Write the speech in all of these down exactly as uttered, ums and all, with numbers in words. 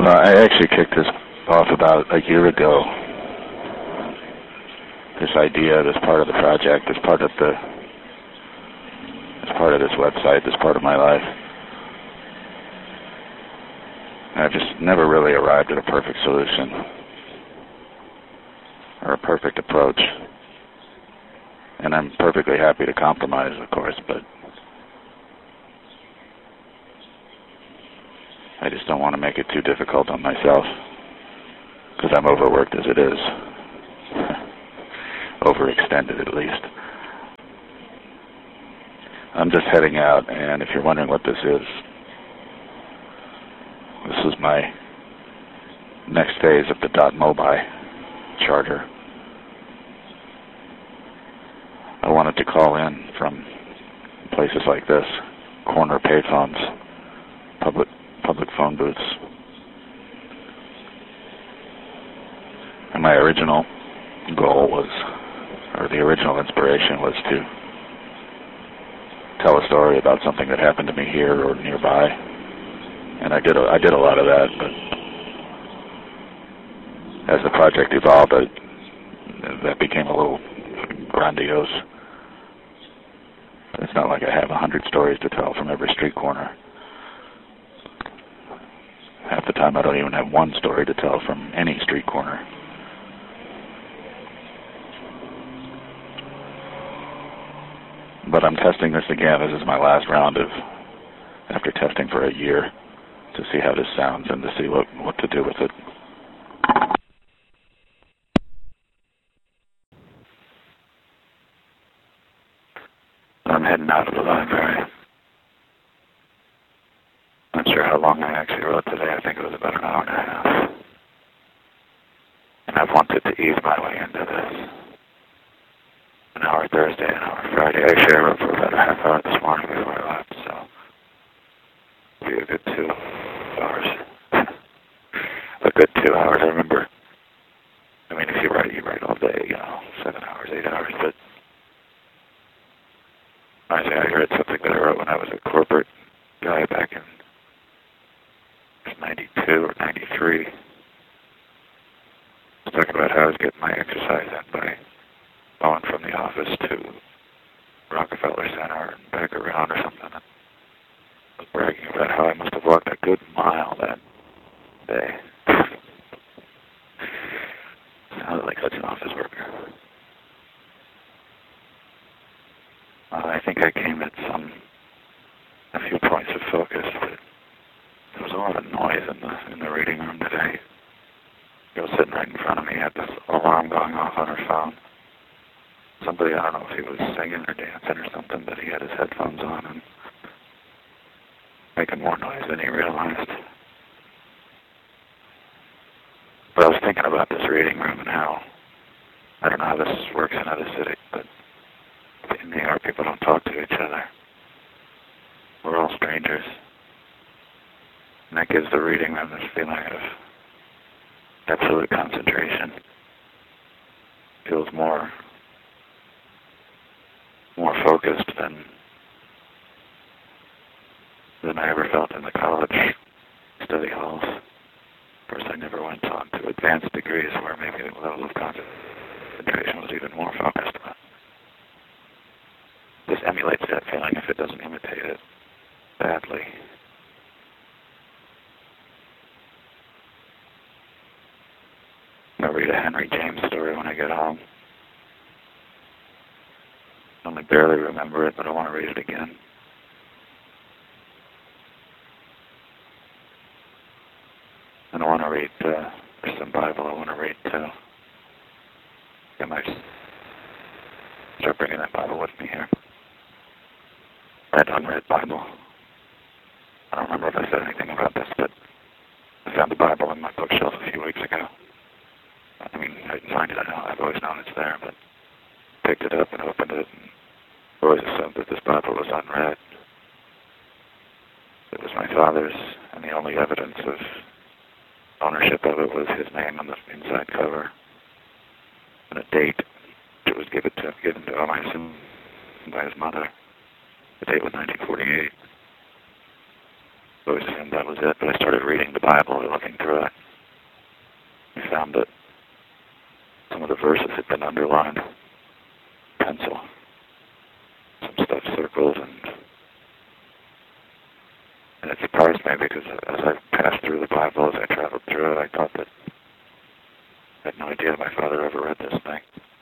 Well, I actually kicked this off about a year ago. This idea, this part of the project, this part of the, this part of this website, this part of my life. And I've just never really arrived at a perfect solution or a perfect approach. And I'm perfectly happy to compromise, of course, but I just don't want to make it too difficult on myself, because I'm overworked as it is. Overextended, at least. I'm just heading out, and if you're wondering what this is, this is my next phase of the .mobi charter. I wanted to call in from places like this, corner payphones, public public phone booths. And my original goal was, or the original inspiration was to tell a story about something that happened to me here or nearby. And I did a, I did a lot of that, but as the project evolved, I, that became a little grandiose. It's not like I have a hundred stories to tell from every street corner. Half the time I don't even have one story to tell from any street corner. But I'm testing this again. This is my last round of, after testing for a year, to see how this sounds and to see what, what to do with it. I'm heading out of the library. Not sure how long I actually wrote today. I think it was about an hour and a half. And I've wanted to ease my way into this. An hour Thursday, an hour Friday. Actually, I wrote for about a half hour this morning before I left, so it'll be a good two hours. A good two hours. I remember, I mean, if you write, you write all day, you know, seven hours, eight hours, but I say I read something that I wrote when I was a corporate guy back in ninety-two or ninety-three. I was talking about how I was getting my exercise in by going from the office to Rockefeller Center and back around or something. I was bragging about how I must have walked a good mile that day. Sounded like such an office worker. Uh, I think I came at some, a few points of focus, but there was a lot of noise in the in the reading room today. The girl sitting right in front of me had this alarm going off on her phone. Somebody, I don't know if he was singing or dancing or something, but he had his headphones on and making more noise than he realized. But I was thinking about this reading room and how, I don't know how this works in other cities, but in New York people don't talk to each other. We're all strangers. And that gives the reading room this feeling of absolute concentration. Feels more more focused than than I ever felt in the college study halls. Of course, I never went on to advanced degrees where maybe the level of concentration was even more focused. But this emulates that feeling if it doesn't imitate it badly. I'll read a Henry James story when I get home. I only barely remember it, but I want to read it again. And I want to read, uh, there's some Bible I want to read too. I might start bringing that Bible with me here. Read unread Bible. I don't remember if I said anything about this, but I found the Bible in my bookshelf a few weeks ago. I mean, I didn't find it, I know, I've always known it's there, but picked it up and opened it, and always assumed that this Bible was unread. It was my father's, and the only evidence of ownership of it was his name on the inside cover, and a date it was given to, given to him, I assume, by his mother. The date was nineteen forty-eight. always assumed that was it, but I started reading the Bible and looking through it. I found that some of the verses had been underlined, pencil, some stuff circled, and, and it surprised me because as I passed through the Bible, as I traveled through it, I thought that I had no idea my father ever read this thing.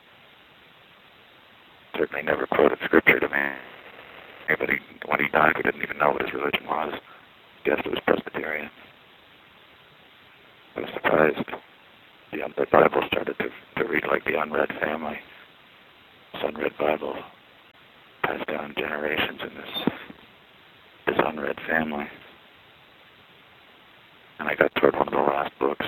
Certainly never quoted scripture to me. But he, when he died, we didn't even know what his religion was. Guessed it was Presbyterian. I was surprised. The, the Bible started to, to read like the unread family. This unread Bible passed down generations in this, this unread family. And I got toward one of the last books,